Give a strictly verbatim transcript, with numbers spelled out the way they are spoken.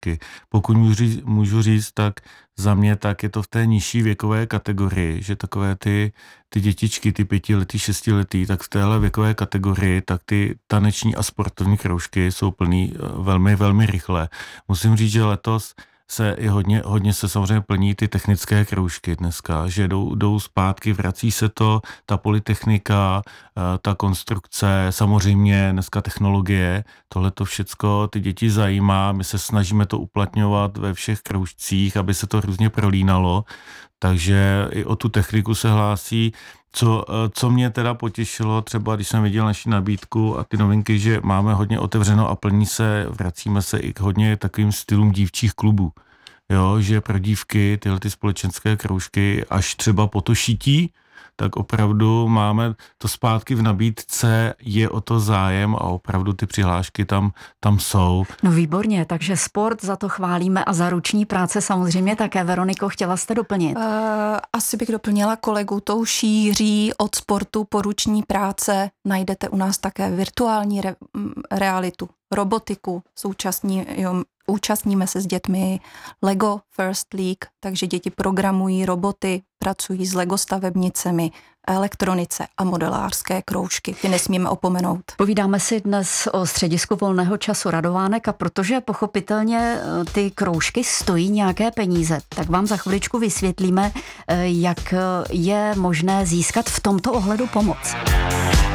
kroužky. Pokud můžu říct, můžu říct, tak za mě tak je to v té nižší věkové kategorii, že takové ty, ty dětičky, ty pětiletý, šestiletý, tak v téhle věkové kategorii, tak ty taneční a sportovní kroužky jsou plný velmi, velmi rychle. Musím říct, že letos se i hodně, hodně se samozřejmě plní ty technické kroužky dneska, že jdou, jdou zpátky, vrací se to, ta polytechnika, ta konstrukce, samozřejmě dneska technologie, tohle to všecko ty děti zajímá, my se snažíme to uplatňovat ve všech kroužcích, aby se to různě prolínalo, takže i o tu techniku se hlásí. Co, co mě teda potěšilo, třeba když jsem viděl naši nabídku a ty novinky, že máme hodně otevřeno a plní se, vracíme se i k hodně takovým stylům dívčích klubů. Jo, že pro dívky tyhle ty společenské kroužky až třeba po to šití, tak opravdu máme to zpátky v nabídce, je o to zájem a opravdu ty přihlášky tam, tam jsou. No výborně, takže sport, za to chválíme a za ruční práce samozřejmě také. Veroniko, chtěla jste doplnit? Uh, asi bych doplnila kolegu, tou šíří od sportu po ruční práce najdete u nás také virtuální re- realitu, robotiku, současní, jo, účastníme se s dětmi Lego First League, takže děti programují roboty, pracují s Lego stavebnicemi, elektronice a modelářské kroužky. Ty nesmíme opomenout. Povídáme si dnes o středisku volného času Radovánek a protože pochopitelně ty kroužky stojí nějaké peníze, tak vám za chviličku vysvětlíme, jak je možné získat v tomto ohledu pomoc.